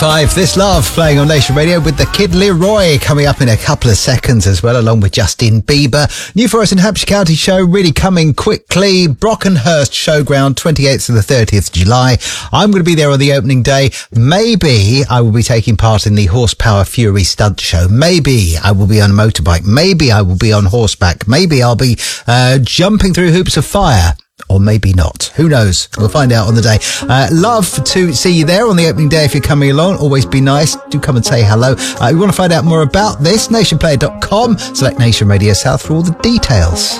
5, This Love, playing on Nation Radio with the Kid Leroy coming up in a couple of seconds as well, along with Justin Bieber. New Forest and Hampshire County show really coming quickly. Brockenhurst Showground, 28th to the 30th July. I'm going to be there on the opening day. Maybe I will be taking part in the Horsepower Fury stunt show. Maybe I will be on a motorbike. Maybe I will be on horseback. Maybe I'll be jumping through hoops of fire. Or maybe not. Who knows? We'll find out on the day. Love to see you there on the opening day if you're coming along. Always be nice. Do come and say hello. If you want to find out more about this, nationplayer.com. Select Nation Radio South for all the details.